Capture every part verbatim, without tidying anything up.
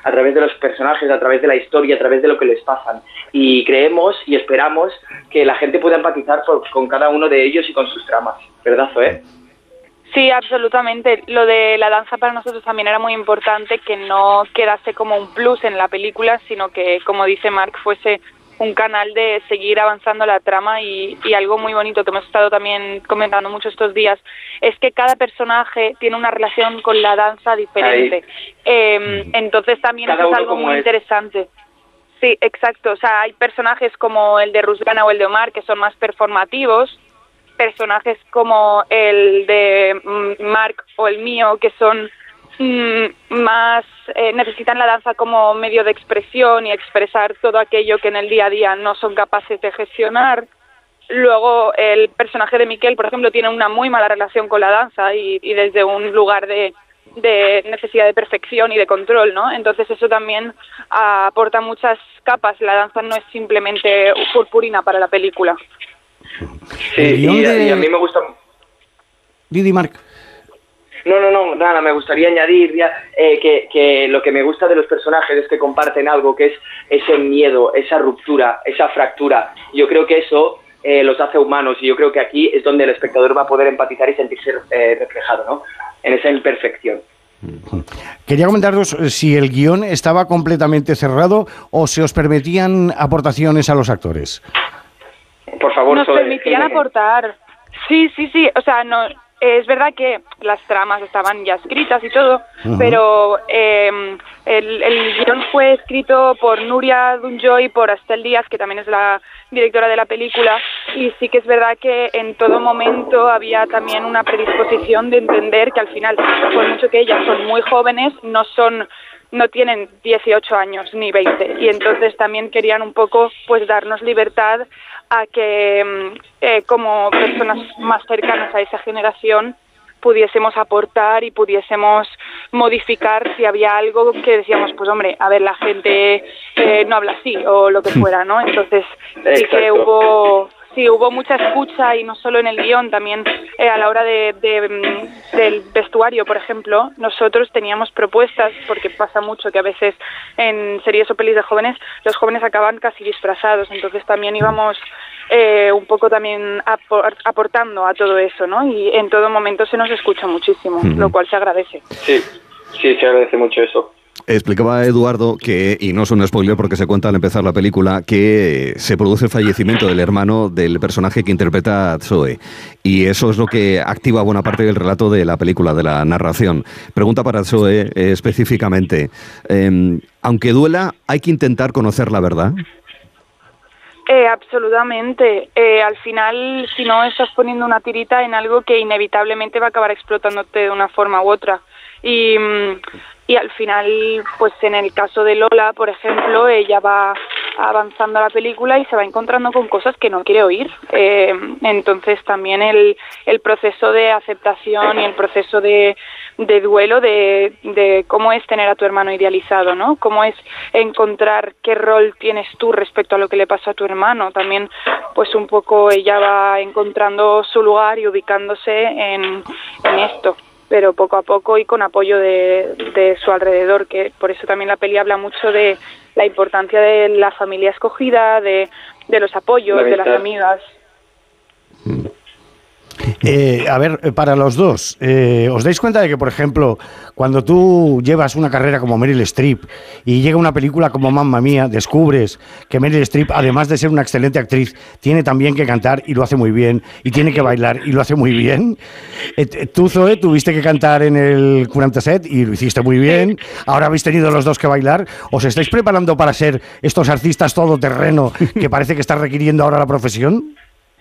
a través de los personajes, a través de la historia, a través de lo que les pasan. Y creemos y esperamos que la gente pueda empatizar por, con cada uno de ellos y con sus tramas. ¿Verdad, Zoe? Sí, absolutamente. Lo de la danza para nosotros también era muy importante, que no quedase como un plus en la película, sino que, como dice Marc, fuese un canal de seguir avanzando la trama. Y, y algo muy bonito que hemos estado también comentando mucho estos días es que cada personaje tiene una relación con la danza diferente. Eh, entonces también eso es algo muy es. interesante. Sí, exacto. O sea, hay personajes como el de Rusgana o el de Omar que son más performativos, personajes como el de Marc o el mío que son mmm, más eh, necesitan la danza como medio de expresión y expresar todo aquello que en el día a día no son capaces de gestionar. Luego el personaje de Miquel, por ejemplo, tiene una muy mala relación con la danza y, y desde un lugar de, de necesidad de perfección y de control, ¿no? Entonces eso también uh, aporta muchas capas. La danza no es simplemente purpurina para la película. Sí, y, de... y a mí me gusta... Didi, Marc. No, no, no, nada, me gustaría añadir ya, eh, que, que lo que me gusta de los personajes es que comparten algo, que es ese miedo, esa ruptura, esa fractura. Yo creo que eso eh, los hace humanos, y yo creo que aquí es donde el espectador va a poder empatizar y sentirse eh, reflejado, ¿no? En esa imperfección. Quería comentaros si el guión estaba completamente cerrado o se os permitían aportaciones a los actores. Por favor, nos permitían aportar. Sí, sí, sí. O sea, no, es verdad que las tramas estaban ya escritas y todo, uh-huh. pero eh, el, el guión fue escrito por Nuria Dunjoy y por Astel Díaz, que también es la directora de la película, y sí que es verdad que en todo momento había también una predisposición de entender que al final, por mucho que ellas son muy jóvenes, no son... no tienen dieciocho años ni veinte, y entonces también querían un poco pues darnos libertad a que eh, como personas más cercanas a esa generación pudiésemos aportar y pudiésemos modificar si había algo que decíamos, pues hombre, a ver, la gente eh, no habla así o lo que fuera, ¿no? Entonces sí que hubo... Sí, hubo mucha escucha, y no solo en el guión, también eh, a la hora de, de, del vestuario, por ejemplo. Nosotros teníamos propuestas, porque pasa mucho que a veces en series o pelis de jóvenes, los jóvenes acaban casi disfrazados, entonces también íbamos eh, un poco también apor- aportando a todo eso, ¿no? Y en todo momento se nos escucha muchísimo, uh-huh. lo cual se agradece. Sí, sí, se agradece mucho eso. Explicaba Eduardo que, y no es un spoiler porque se cuenta al empezar la película, que se produce el fallecimiento del hermano del personaje que interpreta a Zoe. Y eso es lo que activa buena parte del relato de la película, de la narración. Pregunta para Zoe eh, específicamente. Eh, aunque duela, ¿hay que intentar conocer la verdad? Eh, absolutamente. Eh, al final, si no, estás poniendo una tirita en algo que inevitablemente va a acabar explotándote de una forma u otra. Y... Y al final, pues en el caso de Lola, por ejemplo, ella va avanzando la película y se va encontrando con cosas que no quiere oír. Eh, entonces también el, el proceso de aceptación y el proceso de, de duelo de, de cómo es tener a tu hermano idealizado, ¿no? Cómo es encontrar qué rol tienes tú respecto a lo que le pasó a tu hermano. También, pues un poco ella va encontrando su lugar y ubicándose en, en esto, pero poco a poco y con apoyo de, de su alrededor, que por eso también la peli habla mucho de la importancia de la familia escogida, de, de los apoyos, de las amigas. Eh, a ver, para los dos, eh, ¿os dais cuenta de que, por ejemplo, cuando tú llevas una carrera como Meryl Streep y llega una película como Mamma Mía, descubres que Meryl Streep, además de ser una excelente actriz, tiene también que cantar y lo hace muy bien, y tiene que bailar y lo hace muy bien? Eh, tú, Zoe, tuviste que cantar en el cuarenta set y lo hiciste muy bien. Ahora habéis tenido los dos que bailar. ¿Os estáis preparando para ser estos artistas todoterreno que parece que está requiriendo ahora la profesión?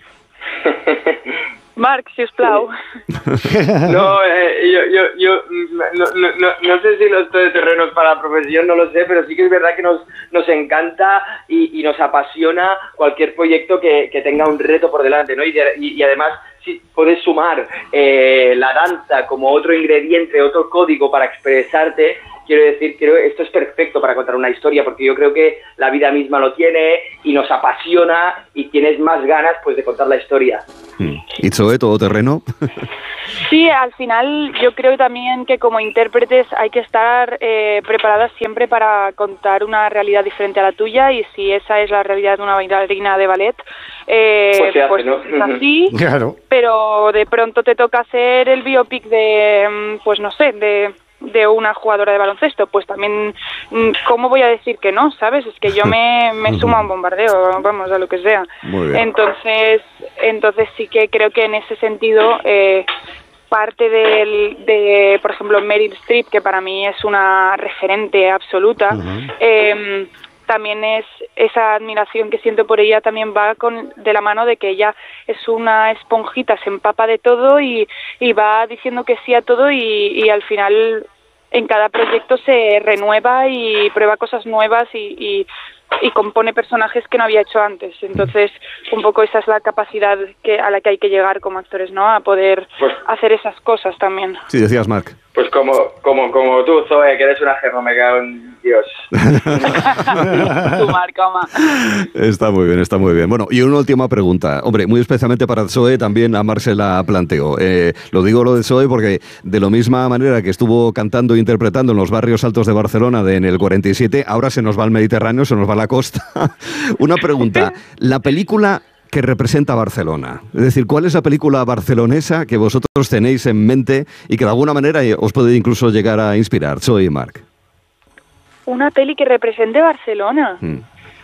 Marc, sisplau. No, eh, yo, yo, yo no, no, no, no sé si los todoterrenos para la profesión, no lo sé, pero sí que es verdad que nos, nos encanta y, y nos apasiona cualquier proyecto que, que tenga un reto por delante, ¿no? Y, de, y, y además, si puedes sumar eh, la danza como otro ingrediente, otro código para expresarte, quiero decir, creo que esto es perfecto para contar una historia, porque yo creo que la vida misma lo tiene y nos apasiona y tienes más ganas pues de contar la historia. ¿Y Zoe, todoterreno? Sí, al final yo creo también que como intérpretes hay que estar eh, preparadas siempre para contar una realidad diferente a la tuya, y si esa es la realidad de una bailarina de ballet, eh, pues, se hace, pues ¿no? es así, Claro. Pero de pronto te toca hacer el biopic de, pues no sé, de... de una jugadora de baloncesto, pues también, ¿cómo voy a decir que no? ¿Sabes? Es que yo me, me sumo a un bombardeo, vamos, a lo que sea. Muy bien. Entonces, entonces sí que creo que en ese sentido, eh, parte del, de, por ejemplo, Meryl Streep, que para mí es una referente absoluta, uh-huh. eh, también es esa admiración que siento por ella, también va con de la mano de que ella es una esponjita, se empapa de todo y, y va diciendo que sí a todo, y, y al final en cada proyecto se renueva y prueba cosas nuevas y, y, y compone personajes que no había hecho antes. Entonces, un poco esa es la capacidad que a la que hay que llegar como actores, ¿no? A poder pues, hacer esas cosas también. Sí, decías, Marc. Pues como, como, como tú, Zoe, que eres una germa, me cago en Dios. Tu marca, ma. Está muy bien, está muy bien. Bueno, y una última pregunta. Hombre, muy especialmente para Zoe, también a Marc se la planteo. Eh, lo digo lo de Zoe porque de la misma manera que estuvo cantando e interpretando en los barrios altos de Barcelona de, en el cuarenta y siete, ahora se nos va al Mediterráneo, se nos va a la costa. Una pregunta. La película que representa Barcelona. Es decir, ¿cuál es la película barcelonesa que vosotros tenéis en mente y que de alguna manera os puede incluso llegar a inspirar? Zoe y Marc. Una peli que represente Barcelona. Hmm.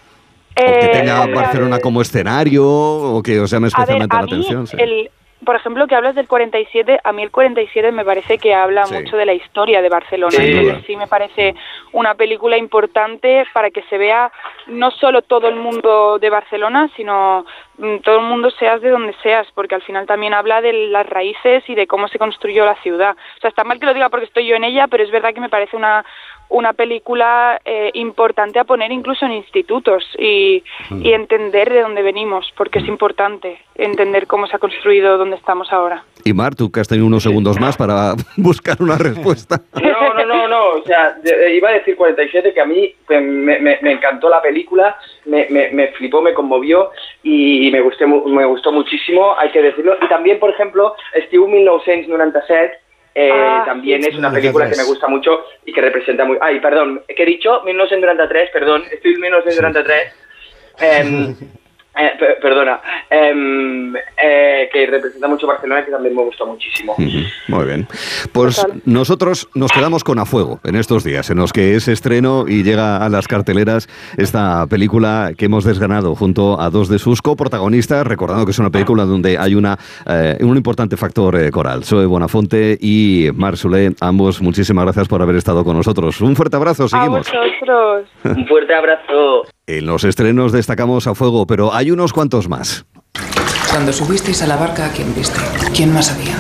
O que tenga eh, Barcelona como escenario, o que os llame especialmente ver, la atención. Sí. El, por ejemplo, que hablas del cuarenta y siete, a mí el cuarenta y siete me parece que habla sí. mucho de la historia de Barcelona. Sí. Entonces sí me parece una película importante para que se vea no solo todo el mundo de Barcelona, sino todo el mundo, seas de donde seas, porque al final también habla de las raíces y de cómo se construyó la ciudad. O sea, está mal que lo diga porque estoy yo en ella, pero es verdad que me parece una una película eh, importante a poner incluso en institutos y, mm. y entender de dónde venimos, porque es importante entender cómo se ha construido donde estamos ahora. Y Marc, tú que has tenido unos segundos más para buscar una respuesta. No, no, no, no, o sea, iba a decir cuarenta y siete, que a mí me, me, me encantó la película, me, me, me flipó, me conmovió y me, gusté, me gustó muchísimo, hay que decirlo. Y también, por ejemplo, Estiu mil nou-cents noranta-set, Eh, ah, también sí. es una película que me gusta mucho y que representa muy... Ay, perdón, ¿qué he dicho? mil novecientos noranta-tres, perdón, estoy en mil novecientos noranta-tres. Eh, eh, per perdona, eh, eh, que representa mucho Barcelona, que también me gustó muchísimo. Muy bien. Pues Total. Nosotros nos quedamos con A Fuego en estos días, en los que es estreno y llega a las carteleras esta película que hemos desgranado junto a dos de sus coprotagonistas, recordando que es una película donde hay una eh, un importante factor eh, coral. Zoe Buenafonte y Marc Soler, ambos, muchísimas gracias por haber estado con nosotros. Un fuerte abrazo, seguimos. A vosotros. Un fuerte abrazo. En los estrenos destacamos A Fuego, pero hay unos cuantos más. Cuando subisteis a la barca, ¿a quién viste? ¿Quién más había?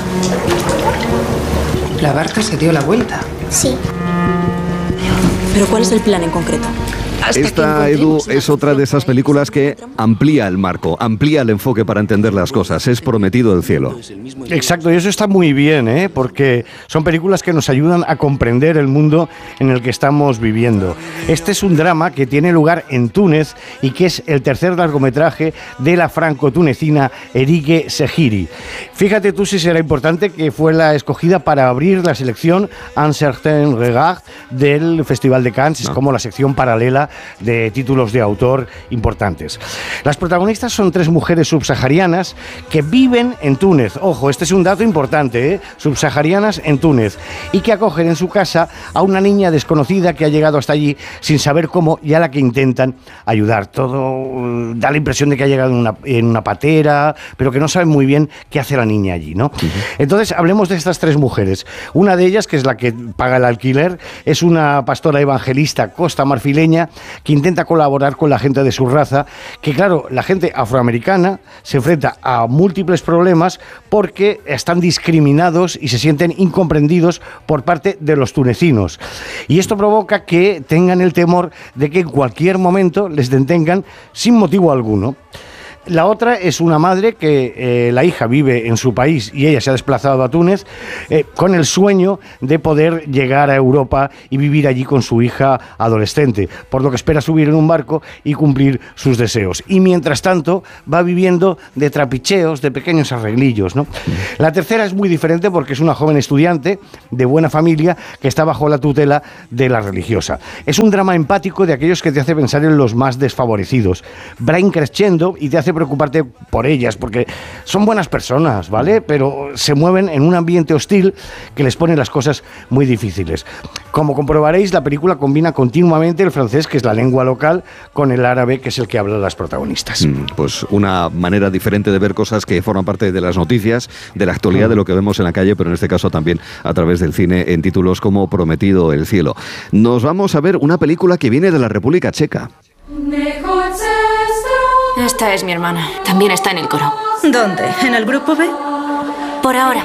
La barca se dio la vuelta. Sí. ¿Pero cuál es el plan en concreto? Esta, Edu, es otra de esas películas que amplía el marco, amplía el enfoque para entender las cosas. Es Prometido del cielo. Exacto, y eso está muy bien, ¿eh? Porque son películas que nos ayudan a comprender el mundo en el que estamos viviendo. Este es un drama que tiene lugar en Túnez y que es el tercer largometraje de la franco-tunecina Erigue Sehiri. Fíjate tú si será importante que fue la escogida para abrir la selección Un certain regard del Festival de Cannes, no. Es como la sección paralela de títulos de autor importantes. Las protagonistas son tres mujeres subsaharianas que viven en Túnez. Ojo, este es un dato importante, ¿eh? Subsaharianas en Túnez, y que acogen en su casa a una niña desconocida que ha llegado hasta allí sin saber cómo y a la que intentan ayudar. Todo da la impresión de que ha llegado en una, en una patera, pero que no saben muy bien qué hace la niña allí, ¿no? Uh-huh. Entonces, hablemos de estas tres mujeres. Una de ellas, que es la que paga el alquiler, es una pastora evangelista costamarfileña que intenta colaborar con la gente de su raza, que claro, la gente afroamericana se enfrenta a múltiples problemas porque están discriminados y se sienten incomprendidos por parte de los tunecinos. Y esto provoca que tengan el temor de que en cualquier momento les detengan sin motivo alguno. La otra es una madre que eh, la hija vive en su país y ella se ha desplazado a Túnez eh, con el sueño de poder llegar a Europa y vivir allí con su hija adolescente, por lo que espera subir en un barco y cumplir sus deseos. Y mientras tanto va viviendo de trapicheos, de pequeños arreglillos, ¿no? La tercera es muy diferente porque es una joven estudiante de buena familia que está bajo la tutela de la religiosa. Es un drama empático de aquellos que te hace pensar en los más desfavorecidos. Va increciendo y te hace preocuparte por ellas, porque son buenas personas, ¿vale? Pero se mueven en un ambiente hostil que les pone las cosas muy difíciles. Como comprobaréis, la película combina continuamente el francés, que es la lengua local, con el árabe, que es el que hablan las protagonistas. Mm, pues una manera diferente de ver cosas que forman parte de las noticias, de la actualidad, de lo que vemos en la calle, pero en este caso también a través del cine, en títulos como Prometido el cielo. Nos vamos a ver una película que viene de la República Checa. Esta es mi hermana. También está en el coro. ¿Dónde? ¿En el grupo B? Por ahora.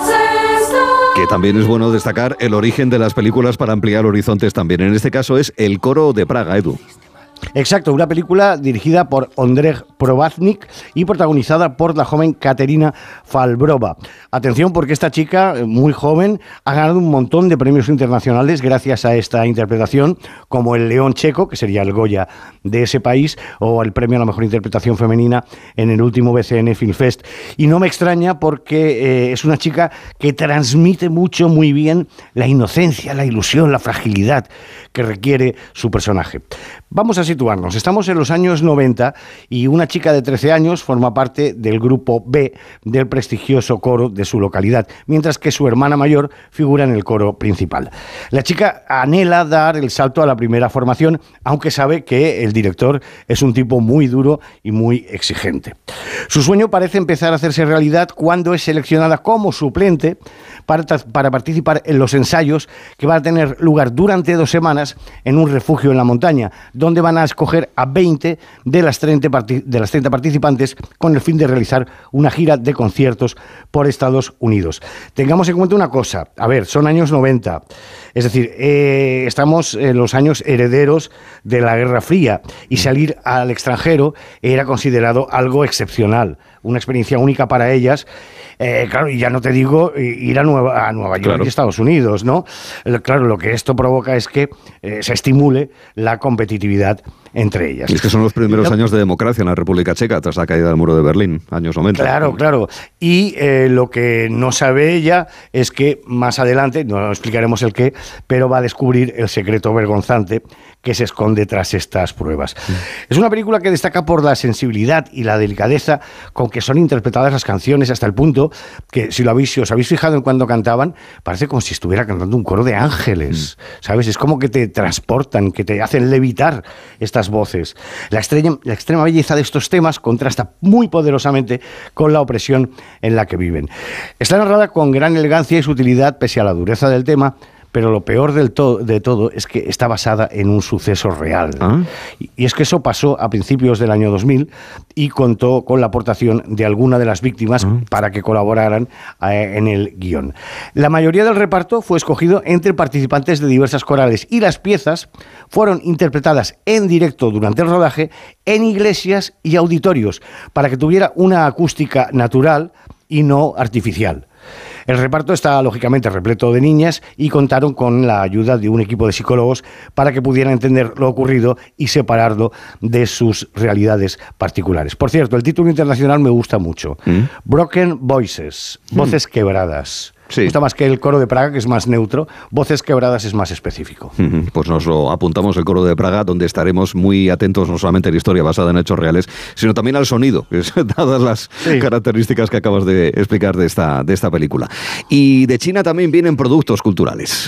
Que también es bueno destacar el origen de las películas para ampliar horizontes también. En este caso es El coro de Praga, Edu. Exacto, una película dirigida por Ondřej Prováčnik y protagonizada por la joven Kateřina Falbrova. Atención, porque esta chica, muy joven, ha ganado un montón de premios internacionales gracias a esta interpretación, como el León Checo, que sería el Goya de ese país, o el premio a la mejor interpretación femenina en el último B C N Film Fest. Y no me extraña porque eh, es una chica que transmite mucho, muy bien, la inocencia, la ilusión, la fragilidad que requiere su personaje. Vamos a situarnos. Estamos en los años noventa y una chica de trece años forma parte del grupo B del prestigioso coro de su localidad, mientras que su hermana mayor figura en el coro principal. La chica anhela dar el salto a la primera formación, aunque sabe que el director es un tipo muy duro y muy exigente. Su sueño parece empezar a hacerse realidad cuando es seleccionada como suplente para, para participar en los ensayos que van a tener lugar durante dos semanas en un refugio en la montaña, donde van a escoger a veinte de las treinta, de las treinta participantes con el fin de realizar una gira de conciertos por Estados Unidos. Tengamos en cuenta una cosa, a ver, son años noventa, es decir, eh, estamos en los años herederos de la Guerra Fría y salir al extranjero era considerado algo excepcional, una experiencia única para ellas. Eh, claro, y ya no te digo ir a Nueva, a Nueva York claro. y Estados Unidos, ¿no? Claro, lo que esto provoca es que eh, se estimule la competitividad entre ellas. Y es que son los primeros años de democracia en la República Checa, tras la caída del muro de Berlín, años noventa. Claro, claro. Y eh, lo que no sabe ella es que más adelante, no explicaremos el qué, pero va a descubrir el secreto vergonzante que se esconde tras estas pruebas. Mm. Es una película que destaca por la sensibilidad y la delicadeza con que son interpretadas las canciones, hasta el punto que, si lo habéis, si os habéis fijado en cuando cantaban, parece como si estuviera cantando un coro de ángeles, mm. ¿sabes? Es como que te transportan, que te hacen levitar estas voces. La extrema, la extrema belleza de estos temas contrasta muy poderosamente con la opresión en la que viven. Está narrada con gran elegancia y sutilidad pese a la dureza del tema, pero lo peor del to- de todo es que está basada en un suceso real. ¿Ah? Y, y es que eso pasó a principios del año dos mil y contó con la aportación de alguna de las víctimas ¿Ah? para que colaboraran eh, en el guión. La mayoría del reparto fue escogido entre participantes de diversas corales y las piezas fueron interpretadas en directo durante el rodaje en iglesias y auditorios para que tuviera una acústica natural y no artificial. El reparto está lógicamente repleto de niñas y contaron con la ayuda de un equipo de psicólogos para que pudieran entender lo ocurrido y separarlo de sus realidades particulares. Por cierto, el título internacional me gusta mucho. ¿Mm? Broken Voices, voces mm. quebradas. Sí. Me gusta más que el coro de Praga, que es más neutro. Voces quebradas es más específico. Uh-huh. Pues nos lo apuntamos, el coro de Praga, donde estaremos muy atentos no solamente a la historia basada en hechos reales, sino también al sonido, que es, dadas las sí. características que acabas de explicar de esta, de esta película. Y de China también vienen productos culturales.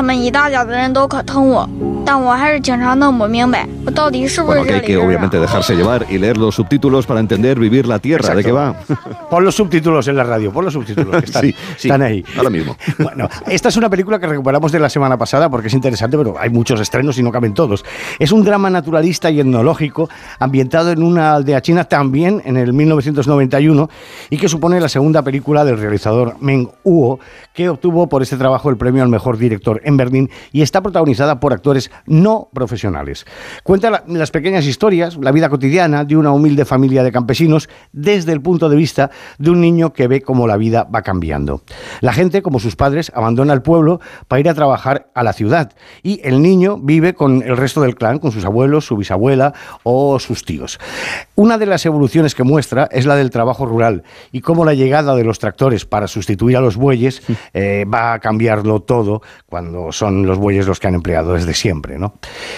Bueno, que hay que obviamente dejarse llevar y leer los subtítulos para entender, vivir la tierra. Exacto. ¿De qué va? Pon los subtítulos en la radio, pon los subtítulos, que están, sí, sí. están ahí. sí. Ahora mismo. Bueno, esta es una película que recuperamos de la semana pasada porque es interesante, pero hay muchos estrenos y no caben todos. Es un drama naturalista y etnológico ambientado en una aldea china también en el mil novecientos noventa y uno y que supone la segunda película del realizador Meng Huo, que obtuvo por este trabajo el premio al mejor director en Berlín y está protagonizada por actores no profesionales. Cuenta la, las pequeñas historias, la vida cotidiana de una humilde familia de campesinos desde el punto de vista de un niño que ve cómo la vida va cambiando. La gente, como sus padres, abandona el pueblo para ir a trabajar a la ciudad y el niño vive con el resto del clan, con sus abuelos, su bisabuela o sus tíos. Una de las evoluciones que muestra es la del trabajo rural y cómo la llegada de los tractores para sustituir a los bueyes eh, va a cambiarlo todo cuando son los bueyes los que han empleado desde siempre, ¿no?